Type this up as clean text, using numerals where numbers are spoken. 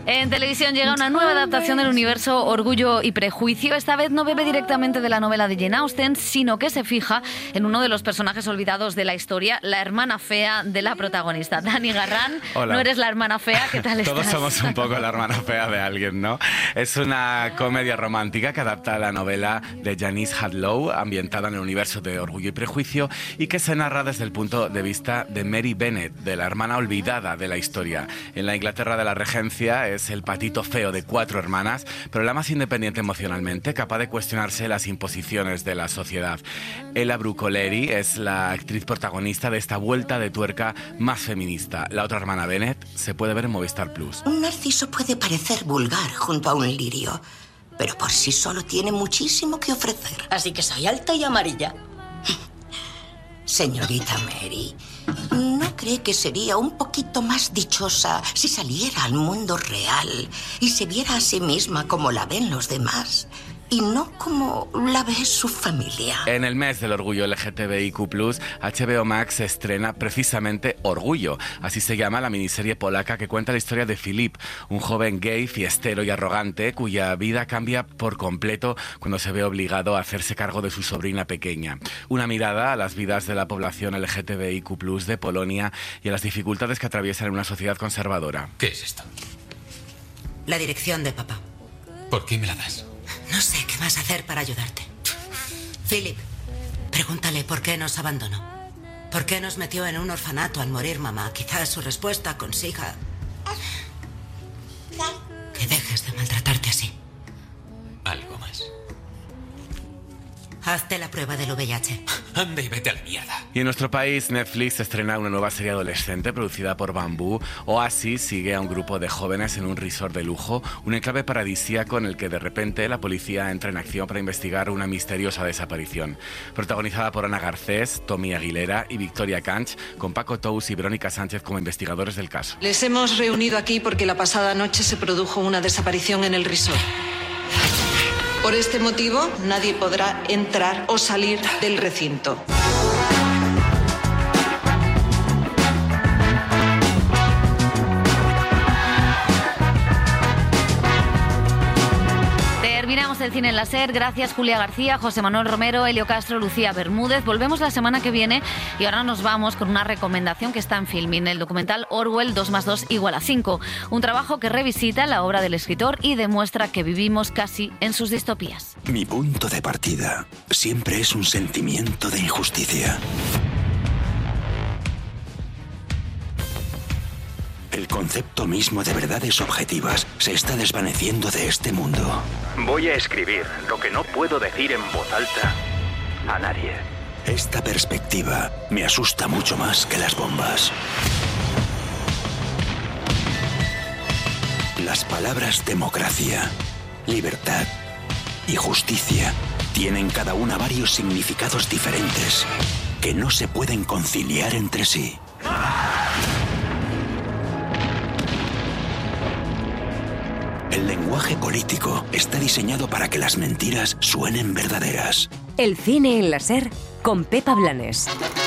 En televisión llega una nueva adaptación del universo Orgullo y Prejuicio. Esta vez no bebe directamente de la novela de Jane Austen, sino que se fija en uno de los personajes olvidados de la historia, la hermana fea de la protagonista. Dani Garrán, Hola. No eres la hermana fea, ¿qué tal estás? Todos somos un poco la hermana fea de alguien, ¿no? Es una comedia romántica que adapta la novela de Janice Hadlow, ambientada en el universo de Orgullo y Prejuicio, y que se narra desde el punto de vista de Mary Bennet, de la hermana olvidada de la historia. En la Inglaterra de la Regencia es el patito feo de 4 hermanas, pero la más independiente emocionalmente, capaz de cuestionarse las imposiciones de la sociedad. Ella Brucoleri es la actriz protagonista de esta vuelta de tuerca más feminista. La otra hermana Bennet se puede ver en Movistar Plus. Un narciso puede parecer vulgar junto a un lirio, pero por sí solo tiene muchísimo que ofrecer. Así que soy alta y amarilla. Señorita Mary, ¿no cree que sería un poquito más dichosa si saliera al mundo real y se viera a sí misma como la ven los demás y no como la ve su familia? En el mes del orgullo LGTBIQ+, HBO Max estrena precisamente Orgullo. Así se llama la miniserie polaca que cuenta la historia de Filip, un joven gay, fiestero y arrogante cuya vida cambia por completo cuando se ve obligado a hacerse cargo de su sobrina pequeña. Una mirada a las vidas de la población LGTBIQ+, de Polonia y a las dificultades que atraviesan en una sociedad conservadora. ¿Qué es esto? La dirección de papá. ¿Por qué me la das? No sé qué vas a hacer para ayudarte. Philip, pregúntale por qué nos abandonó. ¿Por qué nos metió en un orfanato al morir mamá? Quizás su respuesta consiga que dejes de maltratarte así. Algo más. Hazte la prueba del VIH. Anda y vete a la mierda. Y en nuestro país, Netflix estrena una nueva serie adolescente producida por Bambú. Oasis sigue a un grupo de jóvenes en un resort de lujo, un enclave paradisíaco en el que de repente la policía entra en acción para investigar una misteriosa desaparición. Protagonizada por Ana Garcés, Tommy Aguilera y Victoria Canch, con Paco Tous y Verónica Sánchez como investigadores del caso. Les hemos reunido aquí porque la pasada noche se produjo una desaparición en el resort. Por este motivo, nadie podrá entrar o salir del recinto. Terminamos el cine en la SER. Gracias Julia García, José Manuel Romero, Elio Castro, Lucía Bermúdez. Volvemos la semana que viene y ahora nos vamos con una recomendación que está en Filmin, el documental Orwell 2 + 2 = 5. Un trabajo que revisita la obra del escritor y demuestra que vivimos casi en sus distopías. Mi punto de partida siempre es un sentimiento de injusticia. El concepto mismo de verdades objetivas se está desvaneciendo de este mundo. Voy a escribir lo que no puedo decir en voz alta a nadie. Esta perspectiva me asusta mucho más que las bombas. Las palabras democracia, libertad y justicia tienen cada una varios significados diferentes que no se pueden conciliar entre sí. El lenguaje político está diseñado para que las mentiras suenen verdaderas. El cine en la SER con Pepa Blanes.